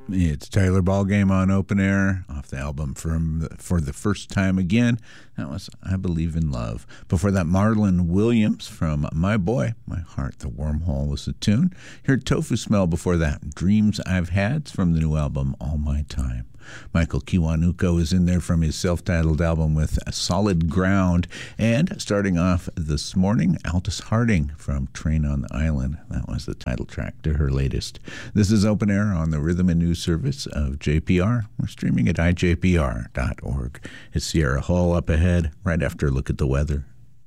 It's Tyler Ballgame on Open Air off the album For the First Time Again. That was I Believe in Love. Before that, Marlon Williams from My Boy, My Heart, the Wormhole was the tune. Heard Tofu Smell before that. Dreams I've Had from the new album All My Time. Michael Kiwanuka is in there from his self-titled album with Solid Ground. And starting off this morning, Aldous Harding from Train on the Island. That was the title track to her latest. This is Open Air on the Rhythm and News Service of JPR. We're streaming at ijpr.org. It's Sierra Hull up ahead, right after a look at the weather.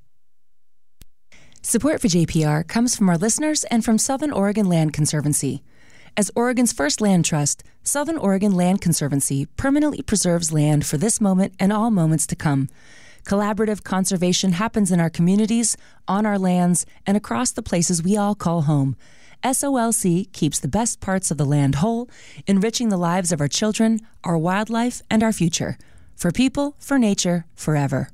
Support for JPR comes from our listeners and from Southern Oregon Land Conservancy. As Oregon's first land trust, Southern Oregon Land Conservancy permanently preserves land for this moment and all moments to come. Collaborative conservation happens in our communities, on our lands, and across the places we all call home. SOLC keeps the best parts of the land whole, enriching the lives of our children, our wildlife, and our future. For people, for nature, forever.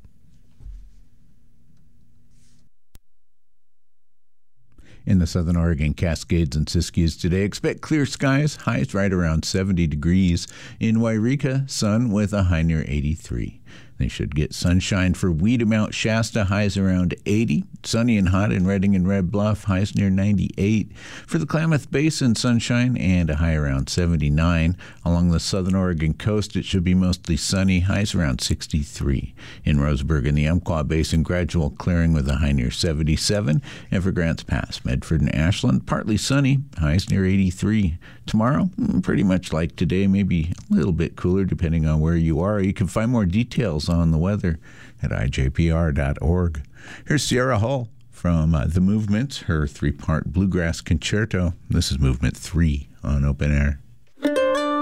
In the Southern Oregon Cascades and Siskiyous today, expect clear skies, highs right around 70 degrees. In Wairika, sun with a high near 83. They should get sunshine for Weeda Mount Shasta, highs around 80. Sunny and hot in Redding and Red Bluff, highs near 98. For the Klamath Basin, sunshine and a high around 79. Along the Southern Oregon coast, it should be mostly sunny, highs around 63. In Roseburg and the Umpqua Basin, gradual clearing with a high near 77. And for Grants Pass, Medford and Ashland, partly sunny, highs near 83. Tomorrow, pretty much like today, maybe a little bit cooler depending on where you are. You can find more details on the weather at ijpr.org. Here's Sierra Hull from The Movement, her 3-part bluegrass concerto. This is Movement 3 on Open Air.